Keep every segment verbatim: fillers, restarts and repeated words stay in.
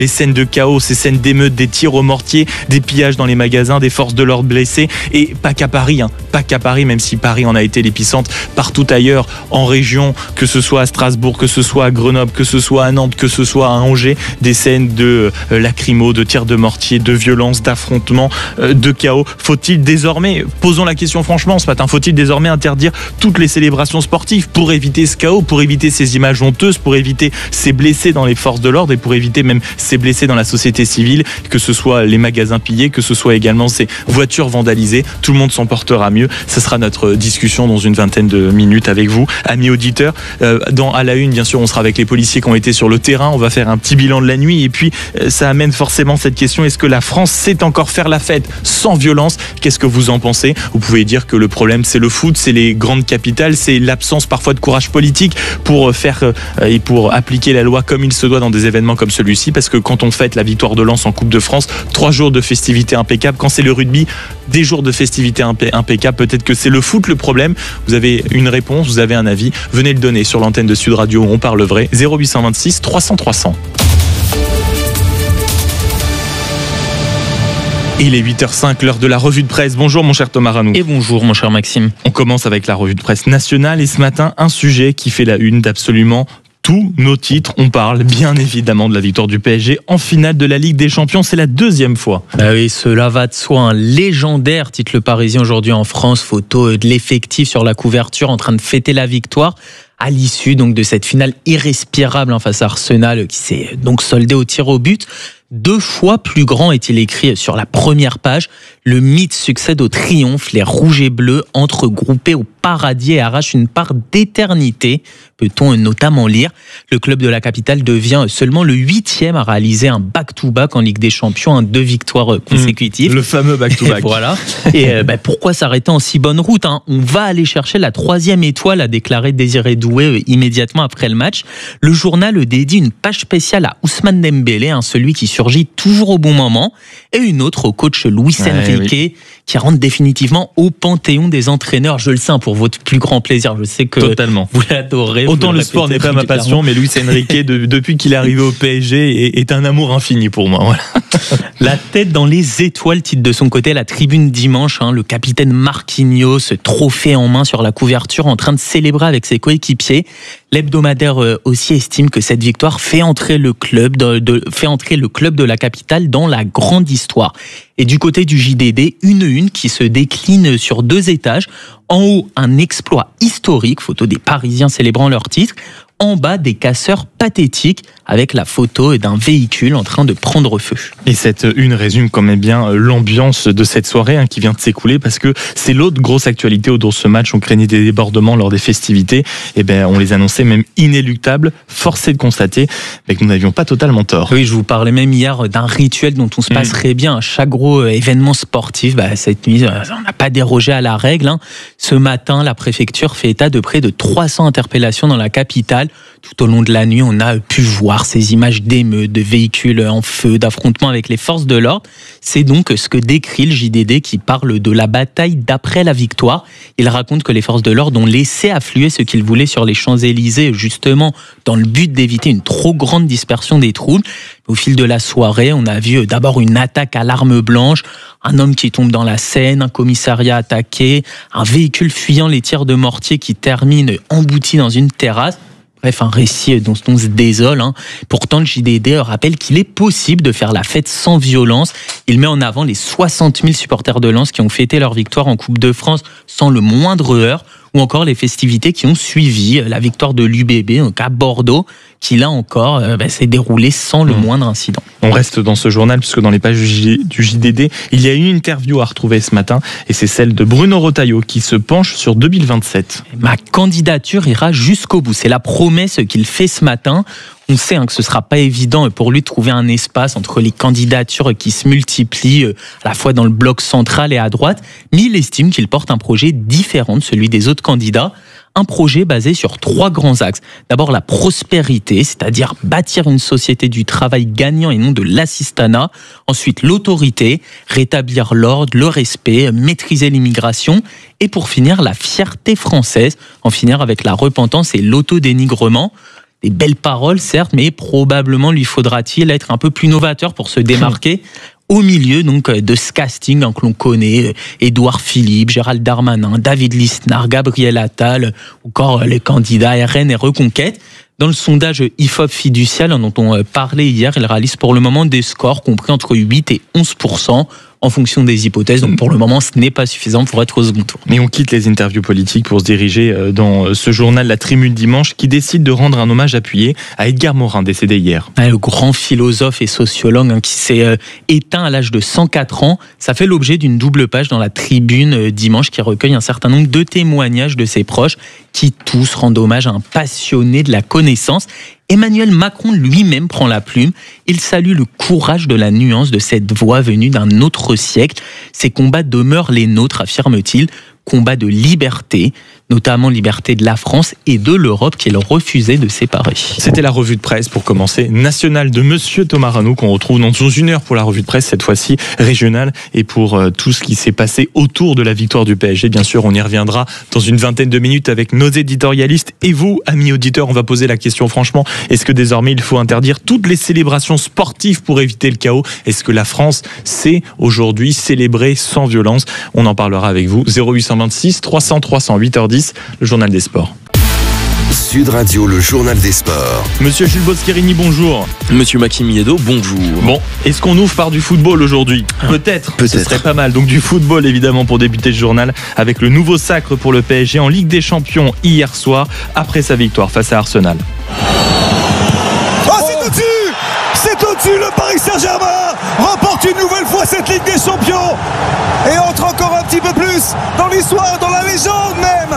les scènes de chaos, ces scènes d'émeutes, des tirs au mortier, des pillages dans les magasins, des forces de l'ordre blessées, et pas qu'à Paris, hein, pas qu'à Paris, même si Paris en a été l'épicentre, partout ailleurs, en région, que ce soit à Strasbourg, que ce soit à Grenoble, que ce soit à Nantes, que ce soit à Angers, des scènes de euh, lacrymo, de tirs de mortier, de violence, d'affrontements, euh, de chaos. Faut-il désormais, posons la question franchement ce matin, faut-il désormais interdire toutes les célébrations sportives pour éviter ce chaos, pour éviter ces images honteuses, pour éviter ces blessés dans les forces de l'ordre et pour éviter même ces blessés dans la société civile, que ce soit les magasins pillés, que ce soit également ces voitures vandalisées, tout le monde s'en portera mieux. Ce sera notre discussion dans une vingtaine de minutes avec vous, amis auditeurs. Euh, dans À la Une, bien sûr, on sera avec les policiers qui ont été sur le terrain, on va faire un petit bilan de la nuit et puis euh, ça amène forcément cette question, est-ce que la France sait encore faire la fête sans violence? Qu'est-ce que vous en pensez? Vous pouvez dire que le problème c'est le foot, c'est les grandes capitales, c'est l'absence parfois de courage politique pour faire euh, et pour appliquer la loi comme il se doit dans des événements comme celui-ci, parce que quand on fête la victoire de Lens en Coupe de France, trois jours de festivités impeccables. Quand c'est le rugby, des jours de festivités impeccables. Peut-être que c'est le foot le problème. Vous avez une réponse, vous avez un avis, venez le donner sur l'antenne de Sud Radio, on parle vrai. Zéro huit cent vingt-six trois cents trois cents. Il est huit heures cinq, l'heure de la revue de presse. Bonjour mon cher Thomas Ranou. Et bonjour mon cher Maxime. On commence avec la revue de presse nationale et ce matin, un sujet qui fait la une d'absolument tous nos titres. On parle bien évidemment de la victoire du P S G en finale de la Ligue des Champions. C'est la deuxième fois. Bah oui, cela va de soi. Un légendaire, titre Le Parisien aujourd'hui en France. Photo de l'effectif sur la couverture en train de fêter la victoire à l'issue donc de cette finale irrespirable face à Arsenal qui s'est donc soldée au tir au but. Deux fois plus grand est-il écrit sur la première page. Le mythe succède au triomphe. Les rouges et bleus entrent groupés au paradis et arrachent une part d'éternité. Peut-on notamment lire. Le club de la capitale devient seulement le huitième à réaliser un back-to-back en Ligue des Champions, hein, deux victoires consécutives. Mmh, le fameux back-to-back. Et voilà. Et euh, bah, pourquoi s'arrêter en si bonne route, hein? On va aller chercher la troisième étoile, a déclaré Désiré Doué euh, immédiatement après le match. Le journal dédie une page spéciale à Ousmane Dembélé, hein, celui qui surgit toujours au bon moment, et une autre au coach Luis ouais, Enrique, oui. qui rentre définitivement au panthéon des entraîneurs. Je le sais, pour votre plus grand plaisir. Je sais que Totalement. vous l'adorez. Autant le sport n'est pas ma passion, mais Luis Enrique, de, depuis qu'il est arrivé au P S G, est, est un amour infini pour moi. Voilà. La tête dans les étoiles, titre de son côté la Tribune dimanche. Hein, le capitaine Marquinhos, trophée en main sur la couverture, en train de célébrer avec ses coéquipiers. L'hebdomadaire euh, aussi estime que cette victoire fait entrer le club de, de, fait entrer le club de la capitale dans la grande histoire. Et du côté du J D D, une une qui se décline sur deux étages. En haut, un exploit historique, photo des Parisiens célébrant leur titre. En bas, des casseurs pathétiques avec la photo d'un véhicule en train de prendre feu. Et cette une résume quand même bien l'ambiance de cette soirée hein, qui vient de s'écouler, parce que c'est l'autre grosse actualité autour de ce match. On craignait des débordements lors des festivités. Et ben, on les annonçait même inéluctables. Force est de constater mais que nous n'avions pas totalement tort. Oui, je vous parlais même hier d'un rituel dont on se passerait mmh. bien à chaque gros événement sportif. Bah, cette nuit, on n'a pas dérogé à la règle. Hein. Ce matin, la préfecture fait état de près de trois cents interpellations dans la capitale. Tout au long de la nuit, on a pu voir ces images d'émeutes, de véhicules en feu, d'affrontements avec les forces de l'ordre. C'est donc ce que décrit le J D D qui parle de la bataille d'après la victoire. Il raconte que les forces de l'ordre ont laissé affluer ce qu'ils voulaient sur les Champs-Élysées, justement dans le but d'éviter une trop grande dispersion des troubles. Au fil de la soirée, on a vu d'abord une attaque à l'arme blanche, un homme qui tombe dans la Seine, un commissariat attaqué, un véhicule fuyant les tirs de mortier qui termine embouti dans une terrasse. Bref, un récit dont on se désole. Hein. Pourtant, le J D D rappelle qu'il est possible de faire la fête sans violence. Il met en avant les soixante mille supporters de Lens qui ont fêté leur victoire en Coupe de France sans le moindre heurt, ou encore les festivités qui ont suivi la victoire de l'U B B donc à Bordeaux, qui là encore euh, bah, s'est déroulée sans le mmh. moindre incident. On reste dans ce journal puisque dans les pages du J D D, il y a une interview à retrouver ce matin et c'est celle de Bruno Retailleau qui se penche sur deux mille vingt-sept. Ma candidature ira jusqu'au bout. C'est la promesse qu'il fait ce matin. On sait hein, que ce ne sera pas évident pour lui de trouver un espace entre les candidatures qui se multiplient à la fois dans le bloc central et à droite, mais il estime qu'il porte un projet différent de celui des autres candidats. Un projet basé sur trois grands axes. D'abord la prospérité, c'est-à-dire bâtir une société du travail gagnant et non de l'assistanat. Ensuite l'autorité, rétablir l'ordre, le respect, maîtriser l'immigration. Et pour finir la fierté française, en finir avec la repentance et l'autodénigrement. des belles paroles, certes, mais probablement lui faudra-t-il être un peu plus novateur pour se démarquer. Au milieu donc de ce casting hein, que l'on connaît, Édouard Philippe, Gérald Darmanin, David Lisnard, Gabriel Attal, encore les candidats R N et Reconquête. Dans le sondage I F O P Fiducial hein, dont on parlait hier, il réalise pour le moment des scores compris entre huit et onze pour cent en fonction des hypothèses. Donc pour le moment, ce n'est pas suffisant pour être au second tour. Mais on quitte les interviews politiques pour se diriger dans ce journal La Tribune Dimanche qui décide de rendre un hommage appuyé à Edgar Morin, décédé hier. Le grand philosophe et sociologue hein, qui s'est éteint à l'âge de cent quatre ans. Ça fait l'objet d'une double page dans La Tribune Dimanche qui recueille un certain nombre de témoignages de ses proches qui tous rendent hommage à un passionné de la connaissance. Emmanuel Macron lui-même prend la plume. Il salue le courage de la nuance de cette voix venue d'un autre siècle. Ces combats demeurent les nôtres, affirme-t-il. Combats de liberté, notamment liberté de la France et de l'Europe qu'il refusait de séparer. C'était la revue de presse pour commencer, nationale de Monsieur Thomas Ranoux qu'on retrouve dans une heure pour la revue de presse, cette fois-ci régionale et pour euh, tout ce qui s'est passé autour de la victoire du P S G. Bien sûr, on y reviendra dans une vingtaine de minutes avec nos éditorialistes et vous, amis auditeurs, on va poser la question franchement, est-ce que désormais il faut interdire toutes les célébrations sportives pour éviter le chaos? Est-ce que la France sait aujourd'hui célébrer sans violence? On en parlera avec vous. zéro huit vingt-six trois cents trois cents, huit heures dix, le journal des sports. Sud Radio, le journal des sports. Monsieur Jules Boscherini, bonjour. Monsieur Maxime Yedo, bonjour. Bon, est-ce qu'on ouvre par du football aujourd'hui? Peut-être, Peut-être. Ce serait pas mal. Donc du football évidemment pour débuter ce journal avec le nouveau sacre pour le P S G en Ligue des Champions hier soir après sa victoire face à Arsenal. Oh, c'est au-dessus! C'est au-dessus, le Paris Saint-Germain remporte une nouvelle fois cette Ligue des Champions et entre encore un petit peu plus dans l'histoire, dans la légende même.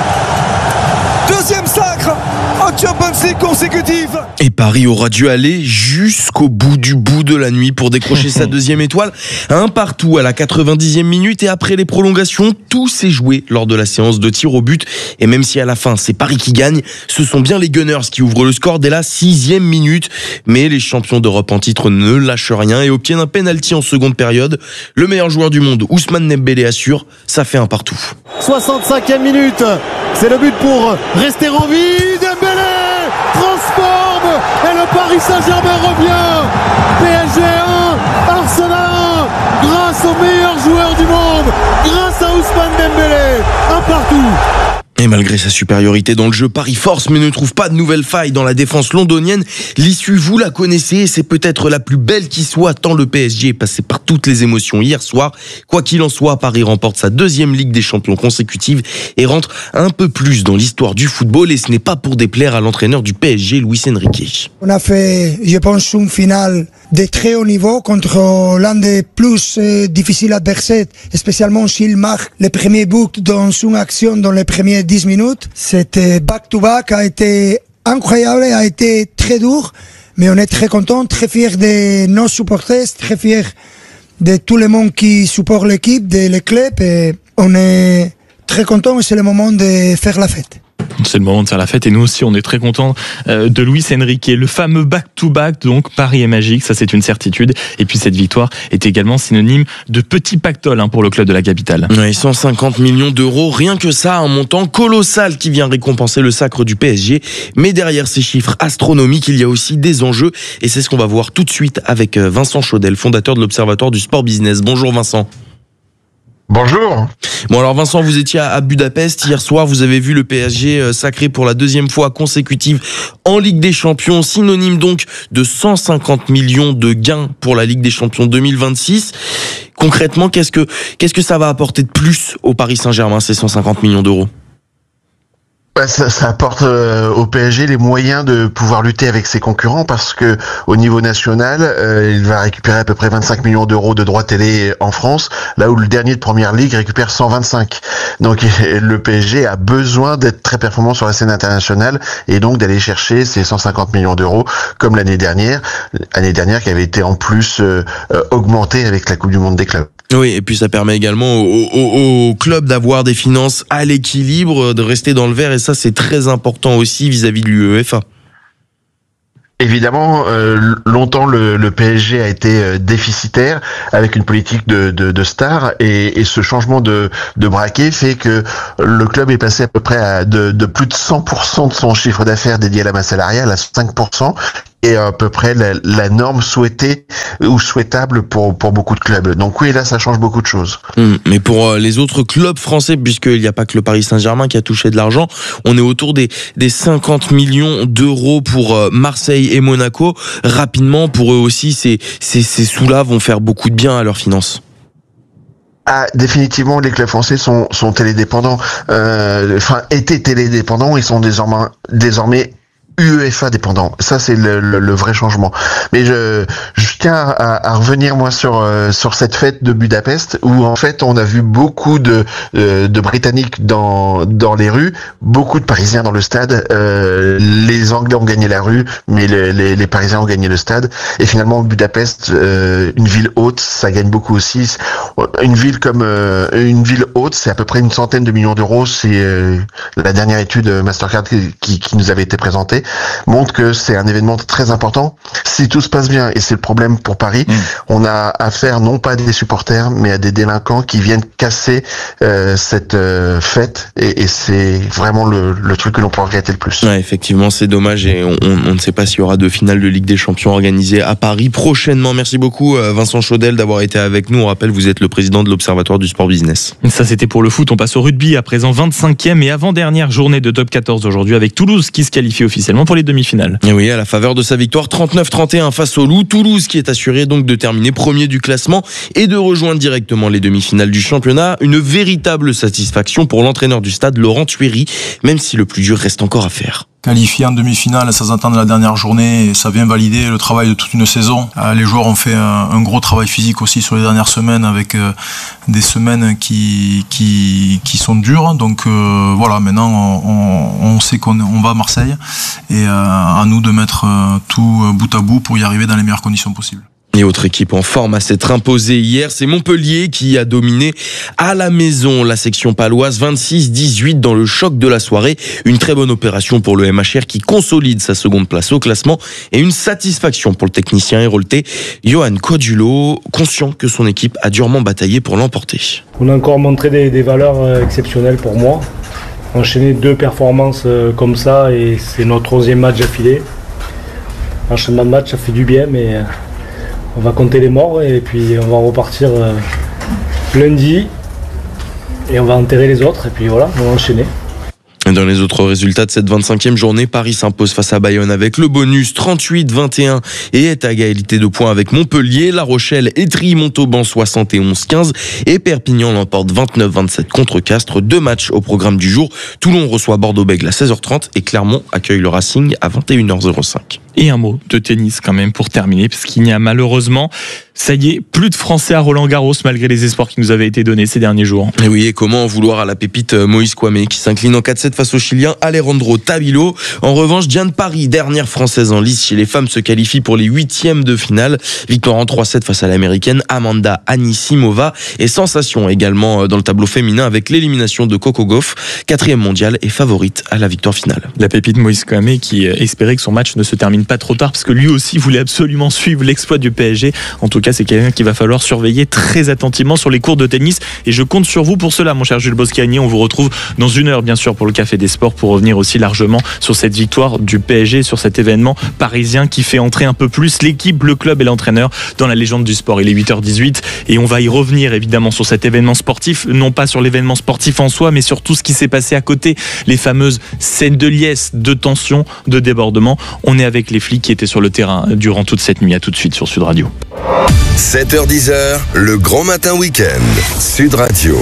Deuxième sacre en Champions League consécutive. Et Paris aura dû aller jusqu'au bout du bout de la nuit pour décrocher sa deuxième étoile. Un partout à la quatre-vingt-dixième minute et après les prolongations, tout s'est joué lors de la séance de tir au but. Et même si à la fin c'est Paris qui gagne, ce sont bien les Gunners qui ouvrent le score dès la sixième minute. Mais les champions d'Europe en titre ne lâchent rien et obtiennent un penalty en seconde période. Le meilleur joueur du monde, Ousmane Dembélé, assure, ça fait un partout. soixante-cinquième minute, c'est le but pour rester en vie. Dembélé transforme et le Paris Saint-Germain revient. P S G un, Arsenal un, grâce au meilleur joueur du monde, grâce à Ousmane Dembélé, un partout. Et malgré sa supériorité dans le jeu, Paris force mais ne trouve pas de nouvelles failles dans la défense londonienne. L'issue, vous la connaissez et c'est peut-être la plus belle qui soit tant le P S G est passé par toutes les émotions hier soir. Quoi qu'il en soit, Paris remporte sa deuxième Ligue des Champions consécutive et rentre un peu plus dans l'histoire du football et ce n'est pas pour déplaire à l'entraîneur du P S G, Luis Enrique. On a fait, je pense, une finale de très haut niveau contre l'un des plus euh, difficiles adversaires, spécialement s'il marque le premier but dans une action dans les premières dix minutes. C'était back-to-back, a été incroyable, a été très dur, mais on est très content, très fiers de nos supporters, très fiers de tout le monde qui supporte l'équipe, de le club, et on est très content et c'est le moment de faire la fête. C'est le moment de faire la fête et nous aussi on est très contents de Luis Enrique, le fameux back-to-back, donc Paris est magique, ça c'est une certitude et puis cette victoire est également synonyme de petit pactole hein, pour le club de la capitale. Oui, cent cinquante millions d'euros, rien que ça, un montant colossal qui vient récompenser le sacre du P S G, mais derrière ces chiffres astronomiques il y a aussi des enjeux et c'est ce qu'on va voir tout de suite avec Vincent Chaudel, fondateur de l'Observatoire du Sport Business. Bonjour Vincent. Bonjour. Bon alors Vincent, vous étiez à Budapest hier soir, vous avez vu le P S G sacré pour la deuxième fois consécutive en Ligue des Champions, synonyme donc de cent cinquante millions de gains pour la Ligue des Champions deux mille vingt-six. Concrètement, qu'est-ce que qu'est-ce que ça va apporter de plus au Paris Saint-Germain, ces cent cinquante millions d'euros ? Ça, ça apporte euh, au P S G les moyens de pouvoir lutter avec ses concurrents parce que au niveau national, euh, il va récupérer à peu près vingt-cinq millions d'euros de droits télé en France, là où le dernier de Première Ligue récupère cent vingt-cinq. Donc le P S G a besoin d'être très performant sur la scène internationale et donc d'aller chercher ces cent cinquante millions d'euros comme l'année dernière, l'année dernière qui avait été en plus euh, euh, augmentée avec la Coupe du Monde des clubs. Oui, et puis ça permet également au, au, au club d'avoir des finances à l'équilibre, de rester dans le vert, et ça c'est très important aussi vis-à-vis de l'UEFA. Évidemment, euh, longtemps le, le P S G a été euh, déficitaire avec une politique de, de, de stars et, et ce changement de, de braquet fait que le club est passé à peu près à de, de plus de cent pour cent de son chiffre d'affaires dédié à la masse salariale à cinq pour cent. Et à peu près la, la norme souhaitée ou souhaitable pour pour beaucoup de clubs. Donc oui, là, ça change beaucoup de choses. Mmh, mais pour euh, les autres clubs français, puisqu'il n'y a pas que le Paris Saint-Germain qui a touché de l'argent, on est autour des des cinquante millions d'euros pour euh, Marseille et Monaco. Rapidement, pour eux aussi, ces ces ces sous-là vont faire beaucoup de bien à leurs finances. Ah, définitivement, les clubs français sont sont télédépendants. Euh, enfin, étaient télédépendants, ils sont désormais désormais UEFA dépendant. Ça, c'est le, le, le vrai changement. Mais je, je tiens à, à revenir moi sur euh, sur cette fête de Budapest où en fait on a vu beaucoup de euh, de Britanniques dans dans les rues, beaucoup de Parisiens dans le stade. Euh, les Anglais ont gagné la rue, mais les, les, les Parisiens ont gagné le stade. Et finalement, Budapest, euh, une ville haute, ça gagne beaucoup aussi. Une ville comme euh, une ville haute, c'est à peu près une centaine de millions d'euros. C'est euh, la dernière étude Mastercard qui, qui, qui nous avait été présentée. Montre que c'est un événement très important. Si tout se passe bien, et c'est le problème pour Paris, mmh. on a affaire non pas à des supporters, mais à des délinquants qui viennent casser euh, cette euh, fête, et, et c'est vraiment le, le truc que l'on peut regretter le plus. Ouais, effectivement, c'est dommage, et on, on, on ne sait pas s'il y aura de finale de Ligue des Champions organisée à Paris prochainement. Merci beaucoup Vincent Chaudel d'avoir été avec nous. On rappelle, vous êtes le président de l'Observatoire du Sport Business. Ça, c'était pour le foot. On passe au rugby, à présent vingt-cinquième et avant-dernière journée de top quatorze aujourd'hui, avec Toulouse qui se qualifie officiellement pour les demi-finales. Et oui, à la faveur de sa victoire trente-neuf trente et un face au Loup, Toulouse qui est assuré donc de terminer premier du classement et de rejoindre directement les demi-finales du championnat. Une véritable satisfaction pour l'entraîneur du stade, Laurent Thuéry, même si le plus dur reste encore à faire. Qualifié en demi-finale, ça s'attend de la dernière journée et ça vient valider le travail de toute une saison. Les joueurs ont fait un gros travail physique aussi sur les dernières semaines avec des semaines qui qui qui sont dures. Donc euh, voilà, maintenant on, on sait qu'on on va à Marseille et euh, à nous de mettre tout bout à bout pour y arriver dans les meilleures conditions possibles. Et autre équipe en forme à s'être imposée hier, c'est Montpellier qui a dominé à la maison la section paloise vingt-six dix-huit dans le choc de la soirée. Une très bonne opération pour le M H R qui consolide sa seconde place au classement et une satisfaction pour le technicien héroltais Johan Codulo, conscient que son équipe a durement bataillé pour l'emporter. On a encore montré des, des valeurs exceptionnelles pour moi. Enchaîner deux performances comme ça et c'est notre onzième match affilé. Enchaînement de match, ça fait du bien, mais on va compter les morts et puis on va repartir euh, lundi et on va enterrer les autres et puis voilà, on va enchaîner. Dans les autres résultats de cette vingt-cinquième journée, Paris s'impose face à Bayonne avec le bonus trente-huit vingt et un et est à égalité de points avec Montpellier. La Rochelle étrille Montauban soixante et onze quinze et Perpignan l'emporte vingt-neuf vingt-sept contre Castres. Deux matchs au programme du jour. Toulon reçoit Bordeaux-Bègles à seize heures trente et Clermont accueille le Racing à vingt et une heures cinq. Et un mot de tennis quand même pour terminer, parce qu'il n'y a malheureusement, ça y est, plus de Français à Roland-Garros malgré les espoirs qui nous avaient été donnés ces derniers jours. Et oui, et comment en vouloir à la pépite Moïse Kouamé qui s'incline en quatre sept face au Chilien Alejandro Tabilo. En revanche, Diane Parry, dernière française en lice chez les femmes, se qualifie pour les huitièmes de finale. Victoire en trois sept face à l'américaine Amanda Anisimova. Et sensation également dans le tableau féminin avec l'élimination de Coco Gauff, quatrième mondiale et favorite à la victoire finale. La pépite Moïse Kouamé qui espérait que son match ne se termine pas trop tard parce que lui aussi voulait absolument suivre l'exploit du P S G. En tout cas, c'est quelqu'un qu'il va falloir surveiller très attentivement sur les cours de tennis et je compte sur vous pour cela, mon cher Jules Boscagni. On vous retrouve dans une heure, bien sûr, pour le Café des Sports pour revenir aussi largement sur cette victoire du P S G, sur cet événement parisien qui fait entrer un peu plus l'équipe, le club et l'entraîneur dans la légende du sport. Il est huit heures dix-huit et on va y revenir évidemment sur cet événement sportif, non pas sur l'événement sportif en soi, mais sur tout ce qui s'est passé à côté, les fameuses scènes de liesse, de tension, de débordement. On est avec les flics qui étaient sur le terrain durant toute cette nuit. À tout de suite sur Sud Radio. sept heures dix, le grand matin week-end. Sud Radio.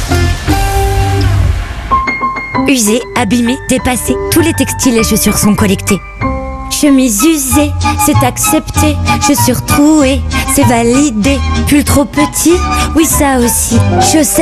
Usés, abîmés, dépassés, tous les textiles et chaussures sont collectés. Chemise usée, c'est accepté. Chaussures trouées, c'est validé. Pull trop petit, oui ça aussi. Chaussettes